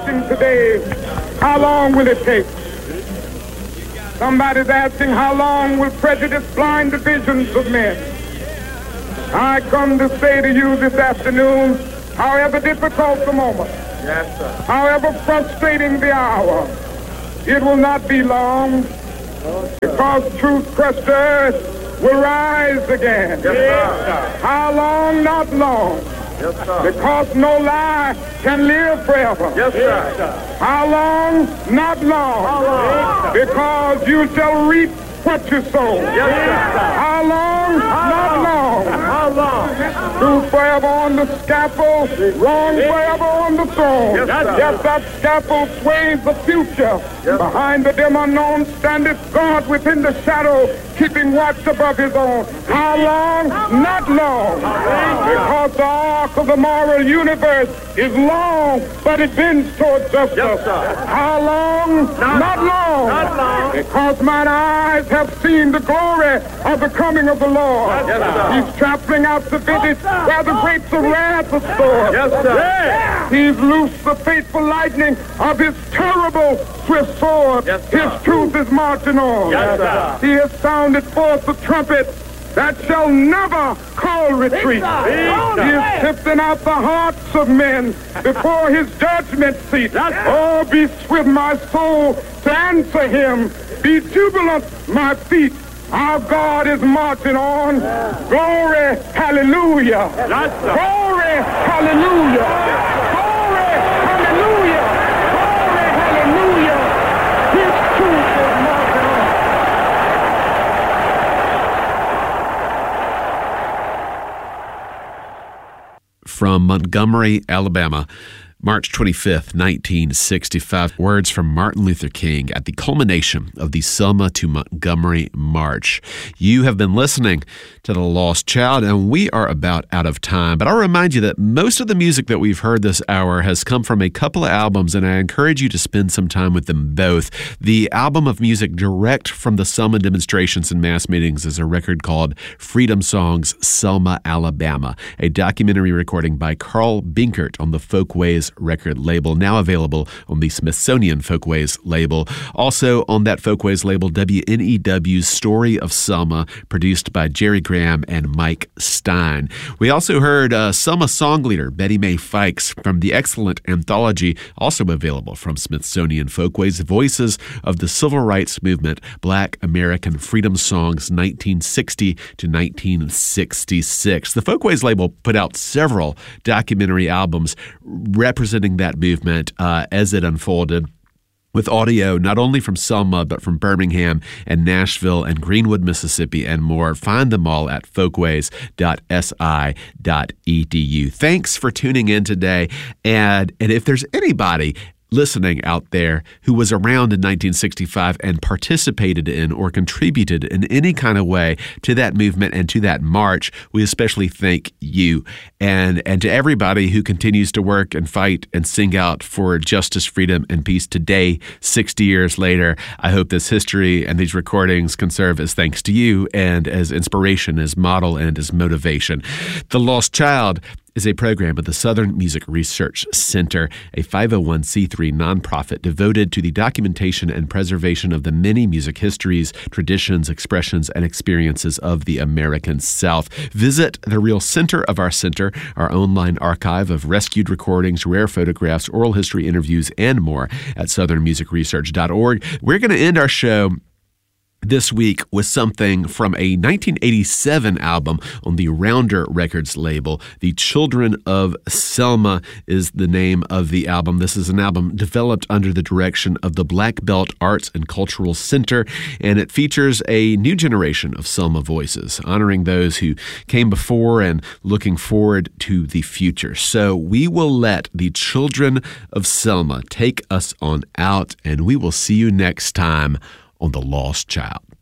asking today, how long will it take? Somebody's asking, how long will prejudice blind the visions of men? I come to say to you this afternoon, however difficult the moment, yes, sir, however frustrating the hour, it will not be long, because truth crushed earth will rise again. Yes, sir. How long? Not long. Yes, sir. Because no lie can live forever. Yes, sir. How long? Not long. How long? Because you shall reap what you sow. Yes, sir. How long? Not long. How long? Truth forever on the scaffold, wrong forever on the throne. Yes, yes, that scaffold sways the future. Yes. Behind the dim unknown standeth God within the shadow, keeping watch above his own. How long? Not long. Because the arc of the moral universe is long, but it bends toward justice. Yes, how long? Not long. Not long. Because mine eyes have seen the glory of the coming of the Lord. Yes, he's trampling out the vintage where the grapes of wrath are stored. Yes, sir. He's loosed the fateful lightning of his terrible swift sword. Yes, his truth is marching on. Yes, sir. He has sounded forth the trumpet that shall never call retreat. He is sifting out the hearts of men before his judgment seat. Oh, be swift, my soul, to answer him. Be jubilant, my feet. Our God is marching on. Glory, hallelujah. Glory, hallelujah. Glory, hallelujah. Glory, hallelujah. His truth is marching on. From Montgomery, Alabama, March 25th, 1965. Words from Martin Luther King at the culmination of the Selma to Montgomery March. You have been listening to The Lost Child, and we are about out of time. But I'll remind you that most of the music that we've heard this hour has come from a couple of albums, and I encourage you to spend some time with them both. The album of music direct from the Selma demonstrations and mass meetings is a record called Freedom Songs, Selma, Alabama, a documentary recording by Carl Binkert on the Folkways record label, now available on the Smithsonian Folkways label. Also on that Folkways label, WNEW's Story of Selma, produced by Jerry Graham and Mike Stein. We also heard Selma song leader Betty Mae Fikes from the excellent anthology, also available from Smithsonian Folkways, Voices of the Civil Rights Movement, Black American Freedom Songs 1960 to 1966. The Folkways label put out several documentary albums representing that movement as it unfolded, with audio not only from Selma, but from Birmingham and Nashville and Greenwood, Mississippi, and more. Find them all at folkways.si.edu. Thanks for tuning in today. And if there's anybody listening out there who was around in 1965 and participated in or contributed in any kind of way to that movement and to that march, we especially thank you. And to everybody who continues to work and fight and sing out for justice, freedom, and peace today, 60 years later, I hope this history and these recordings can serve as thanks to you and as inspiration, as model, and as motivation. The Lost Child is a program of the Southern Music Research Center, a 501c3 nonprofit devoted to the documentation and preservation of the many music histories, traditions, expressions, and experiences of the American South. Visit the real center of our center, our online archive of rescued recordings, rare photographs, oral history interviews, and more at southernmusicresearch.org. We're going to end our show this week with something from a 1987 album on the Rounder Records label. The Children of Selma is the name of the album. This is an album developed under the direction of the Black Belt Arts and Cultural Center, and it features a new generation of Selma voices, honoring those who came before and looking forward to the future. So we will let the Children of Selma take us on out, and we will see you next time on The Lost Child.